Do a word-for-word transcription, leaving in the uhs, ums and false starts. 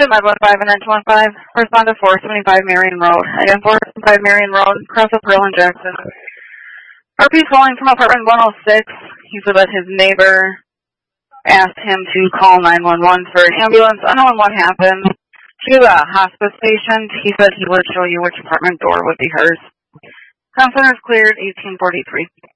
to nine one five and nine two one five. Respond to four seventy-five Marion Road. Again, four seventy-five Marion Road, across the Pearl and Jackson. Heartbeat calling from apartment one oh six. He said that his neighbor asked him to call nine one one for an ambulance. I don't know what happened. To a hospice patient, he said he would show you which apartment door would be hers. Comm center is cleared, eighteen forty-three.